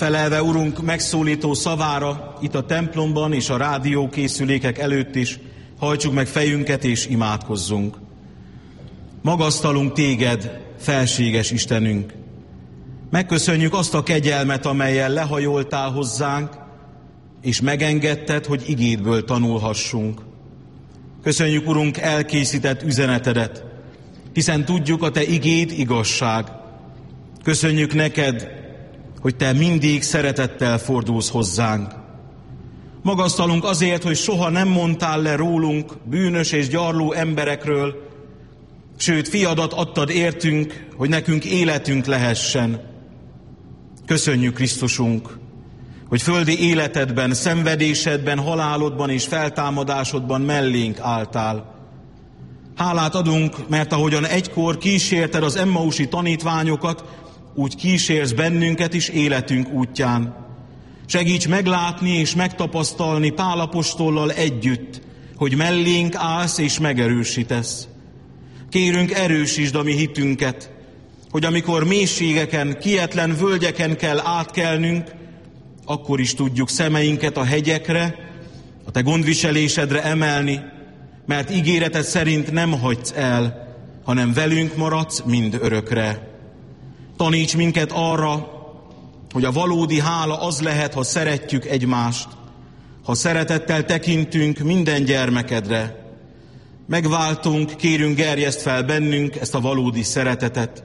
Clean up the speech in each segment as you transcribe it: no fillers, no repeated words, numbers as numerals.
Felelve, Urunk, megszólító szavára, itt a templomban és a rádiókészülékek előtt is, hajtsuk meg fejünket és imádkozzunk. Magasztalunk Téged, felséges Istenünk. Megköszönjük azt a kegyelmet, amellyel lehajoltál hozzánk, és megengedted, hogy igédből tanulhassunk. Köszönjük, Urunk, elkészített üzenetedet, hiszen tudjuk, a Te igéd igazság. Köszönjük neked, hogy Te mindig szeretettel fordulsz hozzánk. Magasztalunk azért, hogy soha nem mondtál le rólunk, bűnös és gyarló emberekről, sőt, fiadat adtad értünk, hogy nekünk életünk lehessen. Köszönjük, Krisztusunk, hogy földi életedben, szenvedésedben, halálodban és feltámadásodban mellénk álltál. Hálát adunk, mert ahogyan egykor kísérted az emmausi tanítványokat, úgy kísérsz bennünket is életünk útján. Segíts meglátni és megtapasztalni Pál apostollal együtt, hogy mellénk állsz és megerősítesz. Kérünk, erősítsd a mi hitünket, hogy amikor mélységeken, kietlen völgyeken kell átkelnünk, akkor is tudjuk szemeinket a hegyekre, a Te gondviselésedre emelni, mert ígéreted szerint nem hagysz el, hanem velünk maradsz mind örökre. Taníts minket arra, hogy a valódi hála az lehet, ha szeretjük egymást, ha szeretettel tekintünk minden gyermekedre. Megváltunk, kérünk, gerjeszt fel bennünk ezt a valódi szeretetet.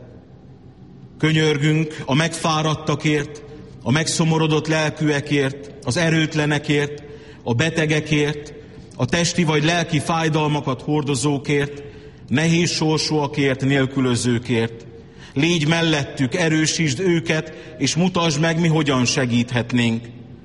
Könyörgünk a megfáradtakért, a megszomorodott lelkűekért, az erőtlenekért, a betegekért, a testi vagy lelki fájdalmakat hordozókért, nehéz sorsúakért, nélkülözőkért. Légy mellettük, erősítsd őket, és mutasd meg, mi hogyan segíthetnénk.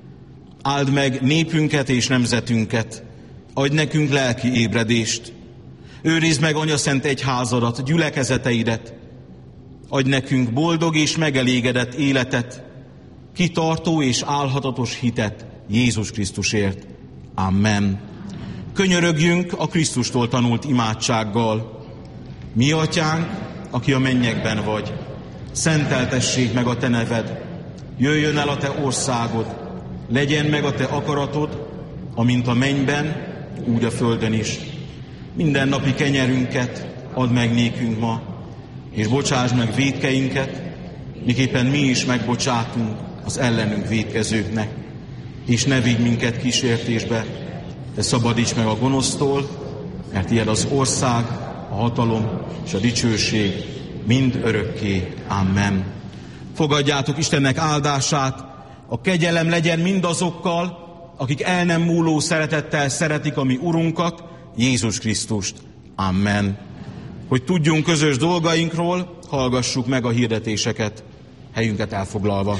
Áld meg népünket és nemzetünket. Adj nekünk lelki ébredést. Őrizd meg, Anyaszent Egyházadat, gyülekezeteidet. Adj nekünk boldog és megelégedett életet, kitartó és álhatatos hitet Jézus Krisztusért. Amen. Könyörögjünk a Krisztustól tanult imádsággal. Mi Atyánk, aki a mennyekben vagy, szenteltessék meg a Te neved, jöjjön el a Te országod, legyen meg a Te akaratod, amint a mennyben, úgy a földön is. Mindennapi kenyerünket add meg nékünk ma, és bocsásd meg vétkeinket, miképpen mi is megbocsátunk az ellenünk vétkezőknek. És ne vigy minket kísértésbe, de szabadíts meg a gonosztól, mert tiéd az ország, a hatalom és a dicsőség mind örökké. Amen. Fogadjátok Istennek áldását, a kegyelem legyen mindazokkal, akik el nem múló szeretettel szeretik a mi Urunkat, Jézus Krisztust. Amen. Hogy tudjunk közös dolgainkról, hallgassuk meg a hirdetéseket, helyünket elfoglalva.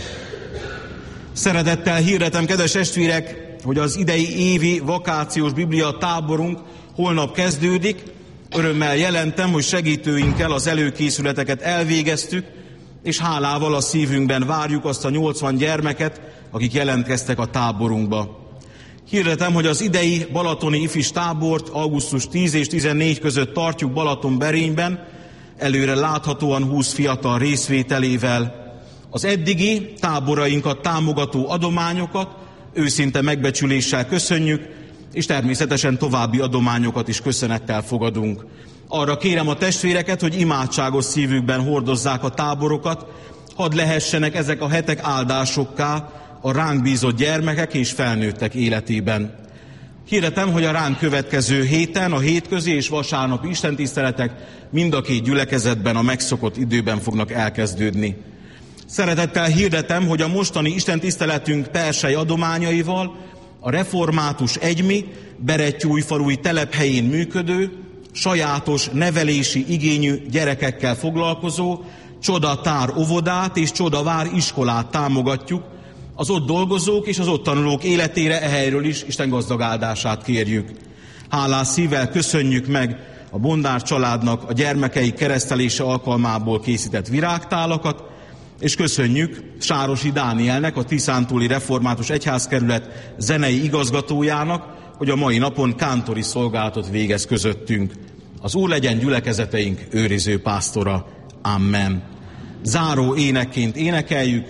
Szeretettel hirdetem, kedves testvérek, hogy az idei évi vakációs Biblia táborunk holnap kezdődik. Örömmel jelentem, hogy segítőinkkel az előkészületeket elvégeztük, és hálával a szívünkben várjuk azt a 80 gyermeket, akik jelentkeztek a táborunkba. Hirdetem, hogy az idei balatoni ifis tábort augusztus 10 és 14 között tartjuk Balatonberényben, előre láthatóan 20 fiatal részvételével. Az eddigi táborainkat támogató adományokat őszinte megbecsüléssel köszönjük, és természetesen további adományokat is köszönettel fogadunk. Arra kérem a testvéreket, hogy imádságos szívükben hordozzák a táborokat, hadd lehessenek ezek a hetek áldásokká a ránk bízott gyermekek és felnőttek életében. Hirdetem, hogy a ránk következő héten a hétközi és vasárnapi istentiszteletek mind a két gyülekezetben a megszokott időben fognak elkezdődni. Szeretettel hirdetem, hogy a mostani istentiszteletünk persely adományaival a református egymi, Berettyújfalui telephelyén működő, sajátos nevelési igényű gyerekekkel foglalkozó Csodatár óvodát és Csodavár iskolát támogatjuk. Az ott dolgozók és az ott tanulók életére ehelyről is Isten gazdag áldását kérjük. Hálás szívvel köszönjük meg a Bondár családnak a gyermekei keresztelése alkalmából készített virágtálakat, és köszönjük Sárosi Dánielnek, a Tiszántúli Református Egyházkerület zenei igazgatójának, hogy a mai napon kántori szolgálatot végez közöttünk. Az Úr legyen gyülekezeteink őriző pásztora. Amen. Záró énekként énekeljük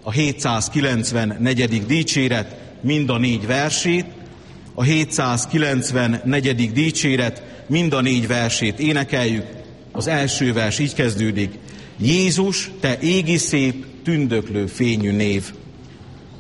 a 794. dicséret mind a 4 versét. A 794. dicséret mind a 4 versét énekeljük. Az első vers így kezdődik. Jézus, te égi szép, tündöklő fényű név.